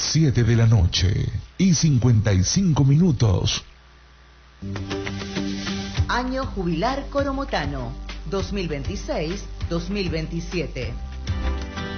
7 de la noche y 55 minutos. Año jubilar coromotano 2026-2027.